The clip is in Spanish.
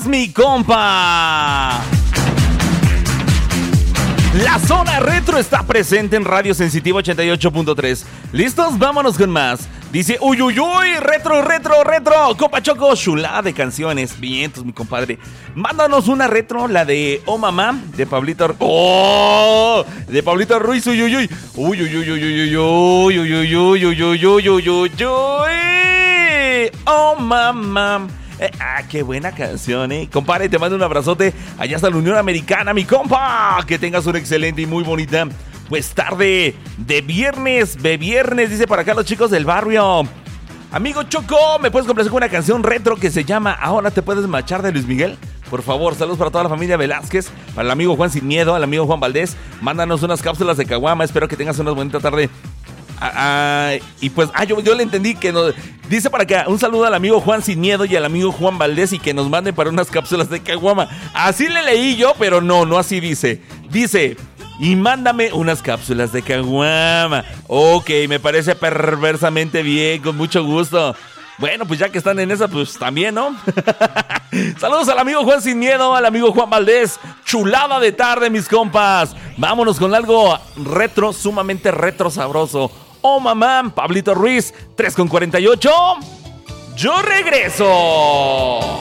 mi compa. La zona retro está presente en Radio Sensitiva 88.3. ¿Listos? Vámonos con más. Dice, uy, uy, uy, retro. Compa Choco, chulada de canciones. Vientos, mi compadre. Mándanos una retro, la de Oh Mamá, de Pablito. ¡Oh! De Pablito Ruiz, uy, uy, uy. Uy, uy, uy, uy, uy, uy, uy, uy, uy, uy, uy, uy, uy, uy, uy. Oh Mamá. Qué buena canción, compadre, te mando un abrazote allá hasta la Unión Americana, mi compa. Que tengas una excelente y muy bonita pues tarde de viernes, dice para acá los chicos del barrio. Amigo Choco, ¿me puedes complacer con una canción retro que se llama Ahora te puedes marchar, de Luis Miguel? Por favor, saludos para toda la familia Velázquez, para el amigo Juan Sin Miedo, al amigo Juan Valdés. Mándanos unas cápsulas de caguama, espero que tengas una bonita tarde. Y pues, yo le entendí que nos dice para acá, un saludo al amigo Juan Sin Miedo y al amigo Juan Valdés y que nos manden para unas cápsulas de caguama. Así le leí yo, pero no así dice. Dice, y mándame unas cápsulas de caguama. Ok, me parece perversamente bien, con mucho gusto. Bueno, pues ya que están en esa, pues también, ¿no? Saludos al amigo Juan Sin Miedo, al amigo Juan Valdés. Chulada de tarde, mis compas. Vámonos con algo retro, sumamente retro sabroso. Oh mamá, Pablito Ruiz, 3:48. Yo regreso.